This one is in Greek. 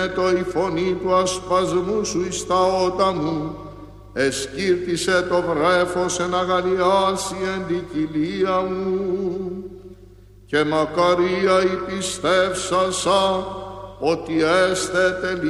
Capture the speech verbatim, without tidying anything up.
το η φωνή του ασπασμού σου εις τα ότα μου, εσκύρτησε το βρέφος εν αγαλιάσει εν την κοιλία μου, και μακαρία η πιστεύσασα ότι έστε τελεία